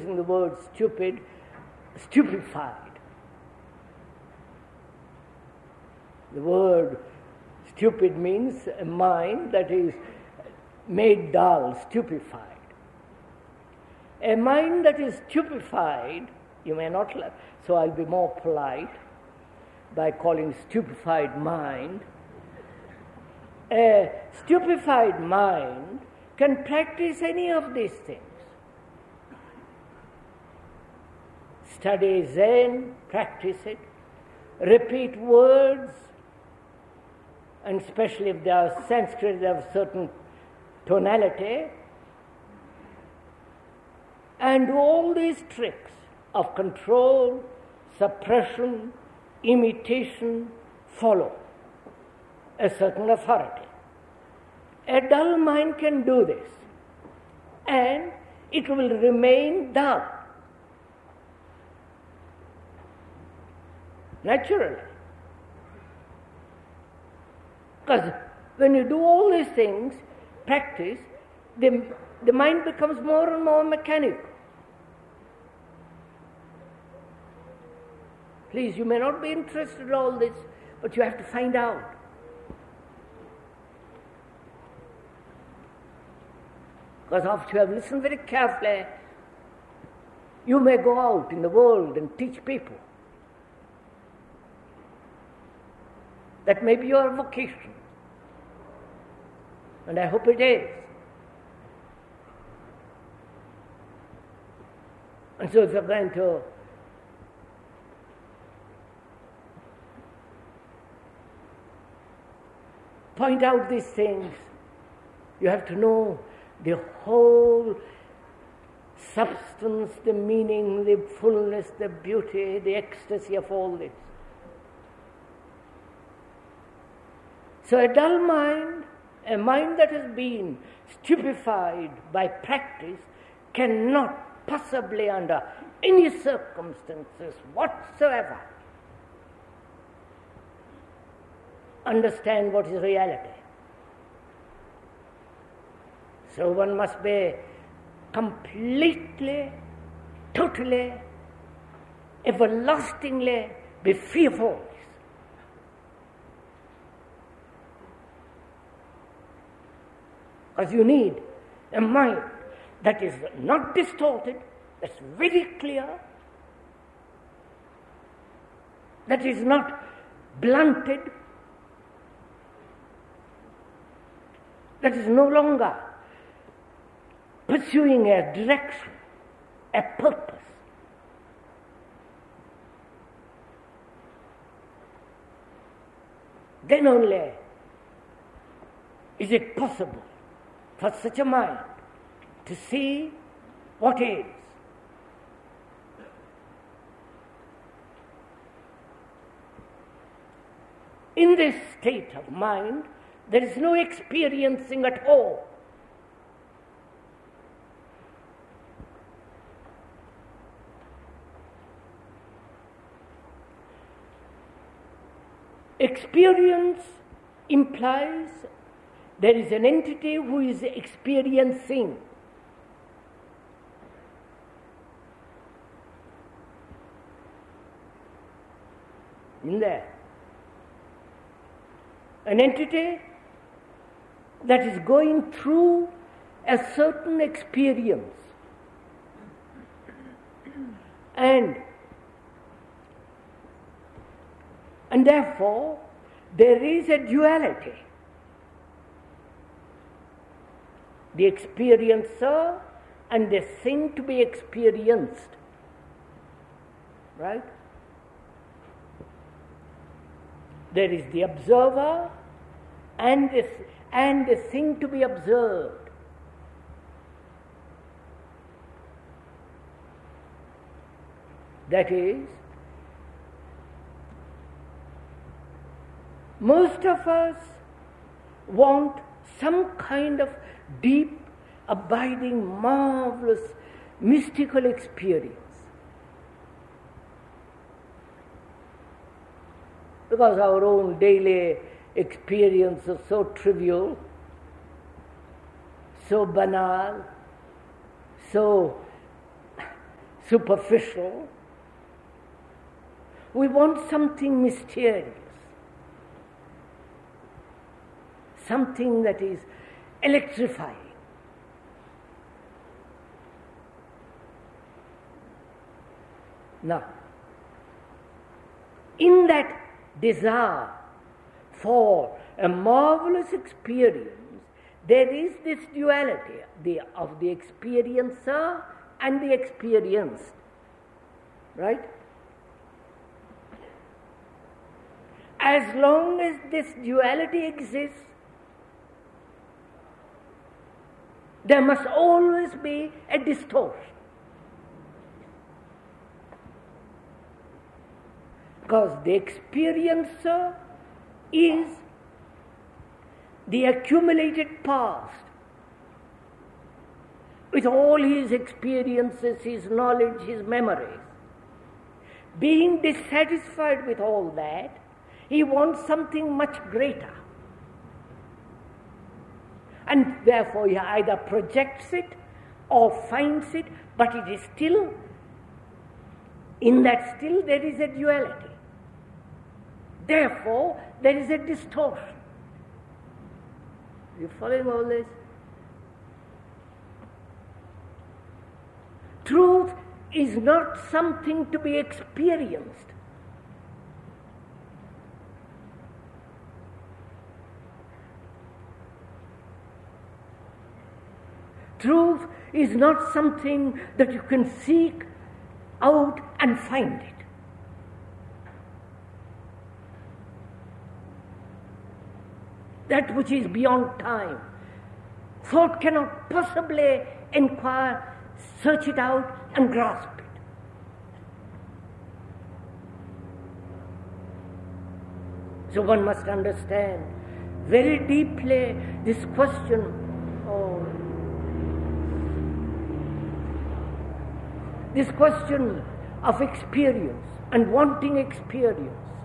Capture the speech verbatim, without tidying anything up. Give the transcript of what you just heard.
using the word stupid, stupefied. The word stupid means a mind that is made dull, stupefied. A mind that is stupefied, you may not like, so I'll be more polite by calling stupefied mind. A stupefied mind can practice any of these things. Study Zen, practice it, repeat words, and especially if they are Sanskrit, they have a certain tonality, and all these tricks of control, suppression, imitation follow a certain authority. A dull mind can do this, and it will remain dull. Naturally. Because when you do all these things, practice, the, the mind becomes more and more mechanical. Please, you may not be interested in all this, but you have to find out. Because after you have listened very carefully, you may go out in the world and teach people. That may be your vocation. And I hope it is. And so if you're going to point out these things, you have to know the whole substance, the meaning, the fullness, the beauty, the ecstasy of all this. So a dull mind, a mind that has been stupefied by practice, cannot possibly under any circumstances whatsoever understand what is reality. So one must be completely, totally, everlastingly be fearful. Because you need a mind that is not distorted, that's very clear, that is not blunted, that is no longer pursuing a direction, a purpose. Then only is it possible for such a mind to see what is. In this state of mind, there is no experiencing at all. Experience implies there is an entity who is experiencing. In there. An entity that is going through a certain experience. And, and therefore, there is a duality. The experiencer and the thing to be experienced. Right? There is the observer and the, and the thing to be observed. That is, most of us want some kind of deep, abiding, marvelous, mystical experience. Because our own daily experience is so trivial, so banal, so superficial. We want something mysterious, something that is electrifying. Now, in that desire for a marvelous experience, there is this duality the, of the experiencer and the experienced, right? As long as this duality exists, there must always be a distortion. Because the experiencer is the accumulated past, with all his experiences, his knowledge, his memories. Being dissatisfied with all that, he wants something much greater. And therefore he either projects it or finds it, but it is still, in that still there is a duality. Therefore, there is a distortion. You following all this? Truth is not something to be experienced. Truth is not something that you can seek out and find it. That which is beyond time. Thought cannot possibly inquire, search it out, and grasp it. So one must understand very deeply this question of this question of experience and wanting experience.